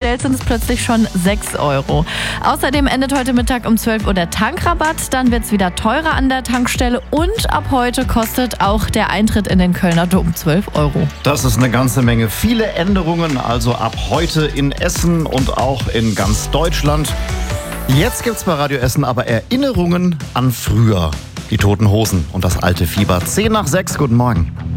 bestellt, sind es plötzlich schon 6 €. Außerdem endet heute Mittag um 12 Uhr der Tankrabatt. Dann wird es wieder teurer an der Tankstelle und ab heute kostet auch der Eintritt in den Kölner Dom 12 €. Das ist eine ganze Menge. Viele Änderungen also ab heute in Essen und auch in ganz Deutschland. Jetzt gibt's bei Radio Essen aber Erinnerungen an früher. Die Toten Hosen und das alte Fieber. 5:10, guten Morgen.